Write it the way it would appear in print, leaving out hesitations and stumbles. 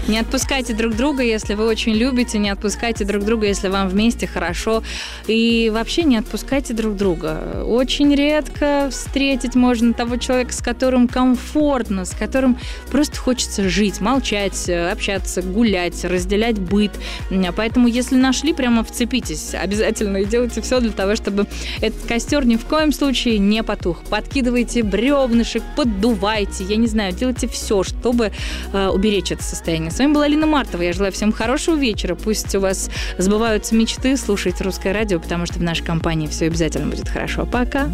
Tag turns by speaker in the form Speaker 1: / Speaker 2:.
Speaker 1: Не отпускайте друг друга, если вы очень любите, не отпускайте друг друга, если вам вместе хорошо. И вообще не отпускайте друг друга. Очень редко встретить можно того человека, с которым комфортно, с которым просто хочется жить, молчать, общаться, гулять, разделять быт. Поэтому, если нашли, прямо вцепитесь обязательно и делайте все для того, чтобы этот костер ни в коем случае не потух. Подкидывайте бревнышек, поддувайте, я не знаю, делайте все, чтобы уберечь это состояние. С вами была Лина Мартова. Я желаю всем хорошего вечера. Пусть у вас сбываются мечты. Слушайте «Русское радио», потому что в нашей компании все обязательно будет хорошо. Пока!